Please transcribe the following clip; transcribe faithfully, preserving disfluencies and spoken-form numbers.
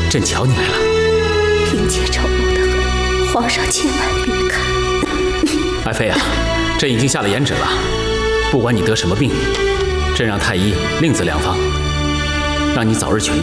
朕瞧你来了。 嫔妾丑陋的很，皇上千万别看。 爱妃啊，朕已经下了懿旨了，不管你得什么病，朕让太医另择良方，让你早日痊愈。